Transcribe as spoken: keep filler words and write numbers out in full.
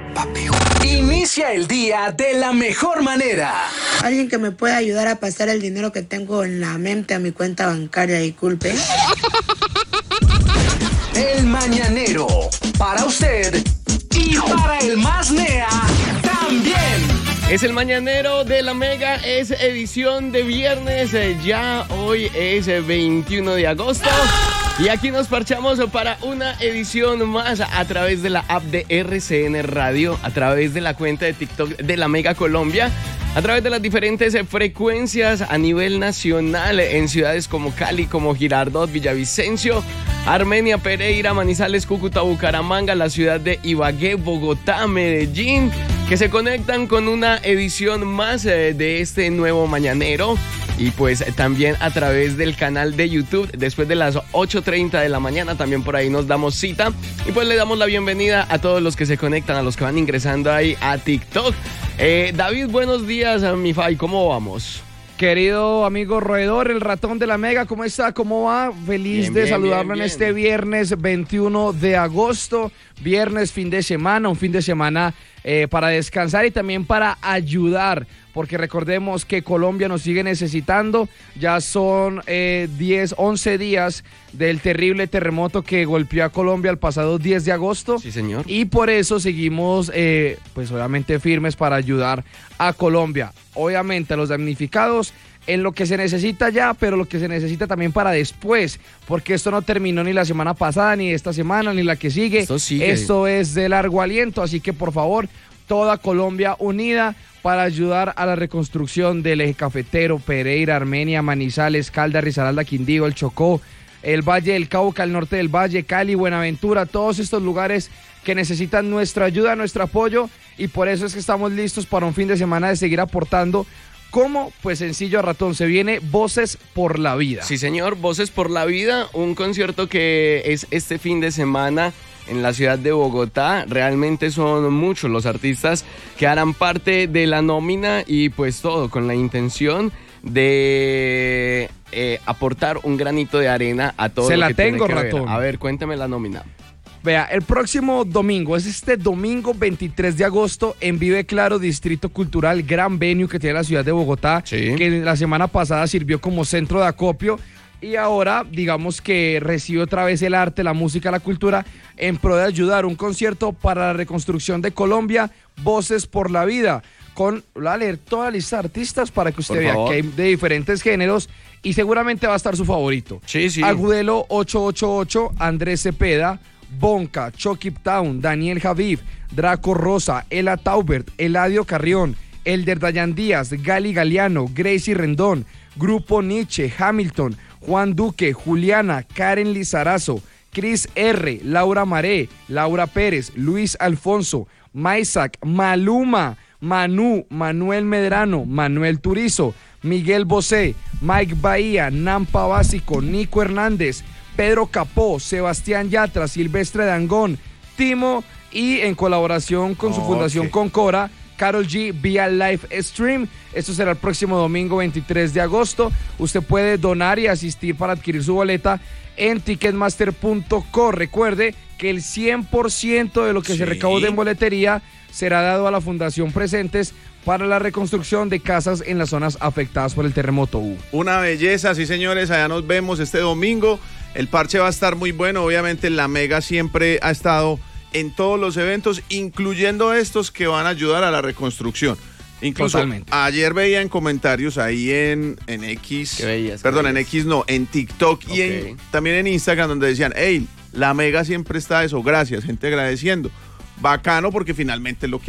Inicia el día de la mejor manera. Alguien que me pueda ayudar a pasar el dinero que tengo en la mente a mi cuenta bancaria, disculpe. El Mañanero, para usted y para el más nea también. Es el Mañanero de la Mega, es edición de viernes, ya hoy es veintiuno de agosto. Y aquí nos parchamos para una edición más a través de la app de R C N Radio, a través de la cuenta de TikTok de la Mega Colombia, a través de las diferentes frecuencias a nivel nacional en ciudades como Cali, como Girardot, Villavicencio, Armenia, Pereira, Manizales, Cúcuta, Bucaramanga, la ciudad de Ibagué, Bogotá, Medellín, que se conectan con una edición más de este nuevo Mañanero. Y pues también a través del canal de YouTube, después de las ocho treinta de la mañana, también por ahí nos damos cita. Y pues le damos la bienvenida a todos los que se conectan, a los que van ingresando ahí a TikTok. Eh, David, buenos días, mi Fay, ¿cómo vamos? Querido amigo roedor, el ratón de la Mega, ¿cómo está? ¿Cómo va? Feliz bien, de bien, saludarlo bien, en bien. Este viernes veintiuno de agosto, viernes, fin de semana, un fin de semana eh, para descansar y también para ayudar, porque recordemos que Colombia nos sigue necesitando. Ya son eh, diez, once días del terrible terremoto que golpeó a Colombia el pasado diez de agosto. Sí, señor. Y por eso seguimos, eh, pues obviamente firmes para ayudar a Colombia. Obviamente a los damnificados en lo que se necesita ya, pero lo que se necesita también para después, porque esto no terminó ni la semana pasada, ni esta semana, ni la que sigue. Esto sigue. Esto es de largo aliento, así que por favor, toda Colombia unida para ayudar a la reconstrucción del eje cafetero, Pereira, Armenia, Manizales, Caldas, Risaralda, Quindío, el Chocó, el Valle del Cauca, el norte del Valle, Cali, Buenaventura, todos estos lugares que necesitan nuestra ayuda, nuestro apoyo, y por eso es que estamos listos para un fin de semana de seguir aportando. ¿Cómo? Pues sencillo, ratón, se viene Voces por la Vida. Sí, señor, Voces por la Vida, un concierto que es este fin de semana en la ciudad de Bogotá. Realmente son muchos los artistas que harán parte de la nómina y pues todo con la intención de eh, aportar un granito de arena a todo Se lo la que tengo, tiene que ratón. ver. A ver, cuéntame la nómina. Vea, el próximo domingo, es este domingo veintitrés de agosto, en Vive Claro, Distrito Cultural, gran venue que tiene la ciudad de Bogotá, sí, que la semana pasada sirvió como centro de acopio y ahora, digamos que recibe otra vez el arte, la música, la cultura, en pro de ayudar. Un concierto para la reconstrucción de Colombia, Voces por la Vida, con, voy a leer toda la lista de artistas para que usted por vea favor, que hay de diferentes géneros y seguramente va a estar su favorito. Sí, sí. Agudelo ocho ocho ocho, Andrés Cepeda, Bonca, Chucky Town, Daniel Javif, Draco Rosa, Ela Taubert, Eladio Carrión, Elder Dayan Díaz, Gali Galeano, Gracie Rendón, Grupo Nietzsche, Hamilton, Juan Duque, Juliana, Karen Lizarazo, Cris R, Laura Maré, Laura Pérez, Luis Alfonso, Maisac, Maluma, Manu, Manuel Medrano, Manuel Turizo, Miguel Bosé, Mike Bahía, Nampa Básico, Nico Hernández, Pedro Capó, Sebastián Yatra, Silvestre Dangón, Timo y en colaboración con su oh, fundación okay. Concora, Karol G vía live stream. Esto será el próximo domingo veintitrés de agosto. Usted puede donar y asistir para adquirir su boleta en ticketmaster punto co. Recuerde que el cien por ciento de lo que sí. se recaude en boletería será dado a la Fundación Presentes para la reconstrucción de casas en las zonas afectadas por el terremoto. Uh. Una belleza, sí señores, allá nos vemos este domingo. El parche va a estar muy bueno, obviamente la Mega siempre ha estado en todos los eventos, incluyendo estos que van a ayudar a la reconstrucción. Incluso Totalmente. Ayer veía en comentarios ahí en, en X, ¿Qué veías, perdón, qué en veías? X no, en TikTok okay. y en, también en Instagram donde decían, hey, la Mega siempre está eso, gracias, gente agradeciendo. Bacano porque finalmente lo que